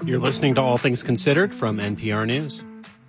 You're listening to All Things Considered from NPR News.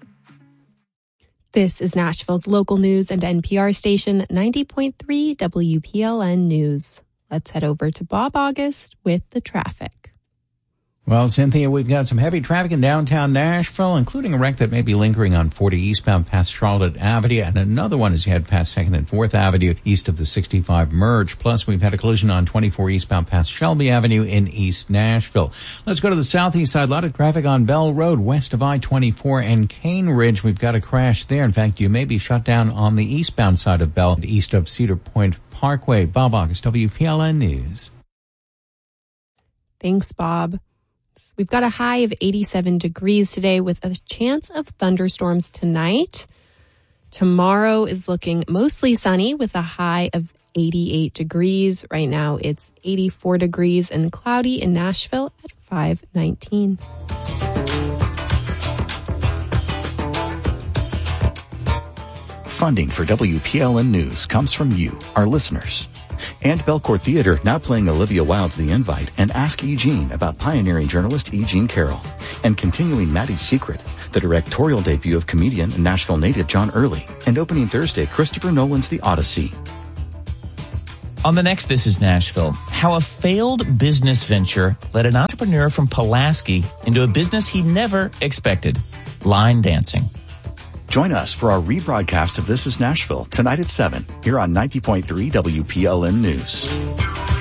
This is Nashville's local news and NPR station 90.3 WPLN News. Let's head over to Bob August with the traffic. Well, Cynthia, we've got some heavy traffic in downtown Nashville, including a wreck that may be lingering on 40 eastbound past Charlotte Avenue, and another one as you head past 2nd and 4th Avenue east of the 65 merge. Plus, we've had a collision on 24 eastbound past Shelby Avenue in East Nashville. Let's go to the southeast side. A lot of traffic on Bell Road west of I-24 and Cane Ridge. We've got a crash there. In fact, you may be shut down on the eastbound side of Bell, east of Cedar Point Parkway. Bob August, WPLN News. Thanks, Bob. We've got a high of 87 degrees today with a chance of thunderstorms tonight. Tomorrow is looking mostly sunny with a high of 88 degrees. Right now it's 84 degrees and cloudy in Nashville at 5:19. Funding for WPLN News comes from you, our listeners. And Belcourt Theater now playing Olivia Wilde's The Invite and Ask E. Jean about pioneering journalist E. Jean Carroll. And continuing Maddie's Secret, the directorial debut of comedian and Nashville native John Early. And opening Thursday, Christopher Nolan's The Odyssey. On the next This is Nashville, how a failed business venture led an entrepreneur from Pulaski into a business he never expected, line dancing. Join us for our rebroadcast of This is Nashville tonight at 7 here on 90.3 WPLN News.